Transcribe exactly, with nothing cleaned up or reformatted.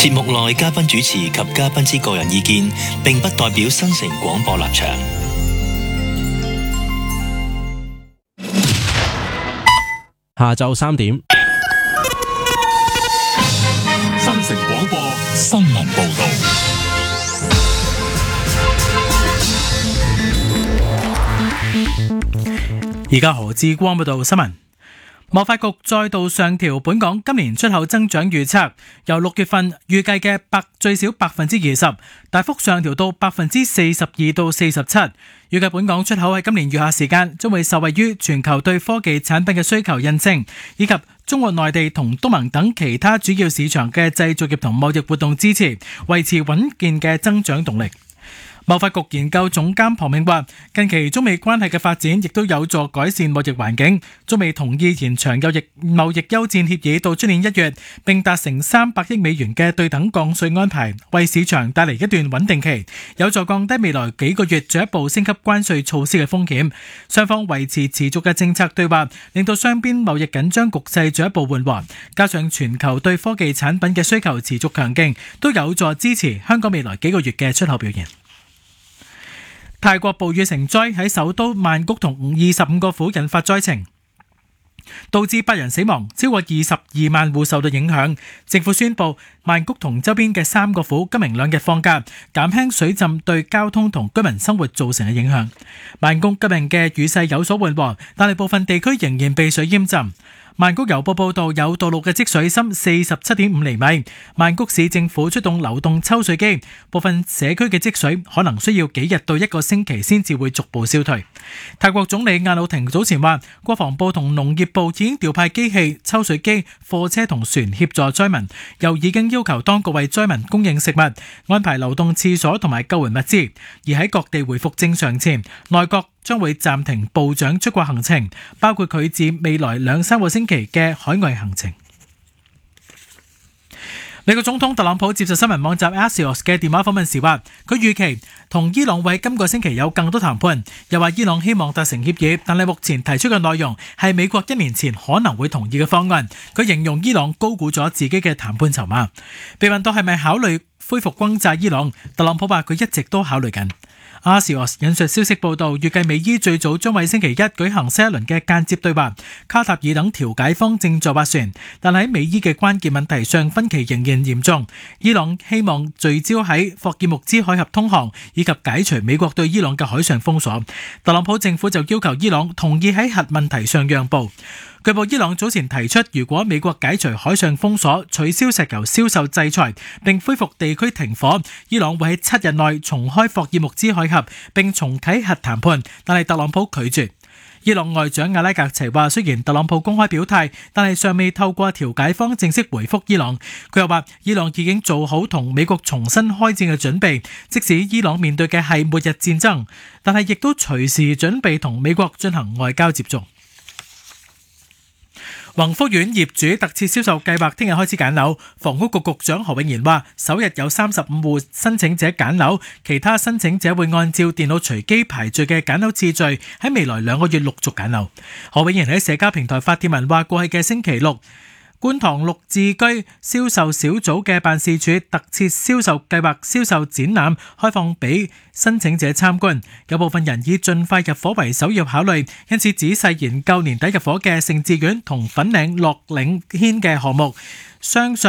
節目內嘉賓主持及嘉賓之個人意見，並不代表新城廣播立場。 下晝三點， 新城廣播新聞報道。 而家何志光報道新聞。貿發局再度上調本港今年出口增長預測，由六月份預計嘅百最少百分之二十，大幅上調到百分之四十二到四十七。預計本港出口喺今年餘下時間將會受惠於全球對科技產品嘅需求印證，以及中國內地同東盟等其他主要市場嘅製造業同貿易活動支持，維持穩健嘅增長動力。貿發局研究總監龐明話，近期中美關係嘅發展亦都有助改善貿易環境。中美同意延長貿易貿易休戰協議到出年一月，並達成三百億美元嘅對等降稅安排，為市場帶嚟一段穩定期，有助降低未來幾個月進一步升級關稅措施嘅風險。雙方維持持續嘅政策對話，令到雙邊貿易緊張局勢進一步緩和，加上全球對科技產品嘅需求持續強勁，都有助支持香港未來幾個月嘅出口表現。泰國暴雨成災，喺首都曼谷同二十五個府引發災情，導致八人死亡，超過二十二萬戶受到影響。政府宣布曼谷同周邊嘅三個府今明兩日放假，減輕水浸對交通同居民生活造成嘅影響。曼谷今日嘅雨勢有所緩和，但係部分地區仍然被水淹浸。曼谷郵報報道，有道路嘅積水深四十七點五厘米。曼谷市政府出動流動抽水機，部分社區嘅積水可能需要幾日到一個星期先至會逐步消退。泰國總理亞魯廷早前話，國防部同農業部已經調派機器、抽水機、貨車同船協助災民，又已經要求當局為災民供應食物，安排流動廁所同埋救援物資。而喺各地回復正常前，內閣將會暫停部長出國行程，包括佢至未來兩三個星期嘅海外行程。美國總統特朗普接受新聞網站 Axios 嘅電話訪問時話，佢預期同伊朗會喺今個星期有更多談判，又話伊朗希望達成協議，但係目前提出嘅內容係美國一年前可能會同意嘅方案。佢形容伊朗高估咗自己嘅談判籌碼。被問到係咪考慮恢復轟炸伊朗，特朗普話佢一直都考慮緊。Axios 引述消息報道，預計美伊最早將喺星期一舉行新一輪嘅間接對話，卡塔爾等調解方正在斡旋，但喺美伊嘅關鍵問題上分歧仍然嚴重。伊朗希望聚焦喺霍爾木茲海峽通航以及解除美國對伊朗嘅海上封鎖，特朗普政府就要求伊朗同意喺核問題上讓步。據報伊朗早前提出，如果美國解除海上封鎖、取消石油銷售制裁並恢復地區停火，伊朗會喺七日內重開霍爾木茲海峽並重啟核談判，但係特朗普拒絕。伊朗外長阿拉格齊話，雖然特朗普公開表態，但係尚未透過調解方正式回覆伊朗。佢又話，伊朗已經做好同美國重新開戰嘅準備，即使伊朗面對嘅係末日戰爭，但係亦都隨時準備同美國進行外交接觸。宏福苑業主特設銷售計劃聽日開始揀樓，房屋局局長何永賢話，首日有三十五戶申請者揀樓，其他申請者會按照電腦隨機排序嘅揀樓次序，喺未來兩個月陸續揀樓。何永賢喺社交平台發帖文話，過去嘅星期六，觀塘綠置居銷售小組嘅辦事處特設銷售計劃銷售展覽開放俾申請者參觀，有部分人以盡快入伙為首要考慮，因此仔細研究年底入伙嘅盛智苑同粉嶺樂領軒嘅項目，相信